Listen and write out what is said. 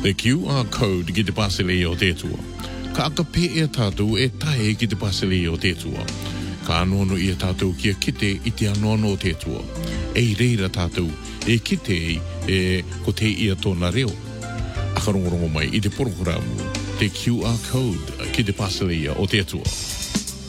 The QR code ki te pasele o te tua. Ka aka pe e tātou e tae ki te pasele o te tua. Ka anono i a tātou kia kite i te anono o te tua. E reira tātou e kite e ko te ia tōna reo. Akarongorongo mai i te porokoramu, te QR code ki te pasele o te tua.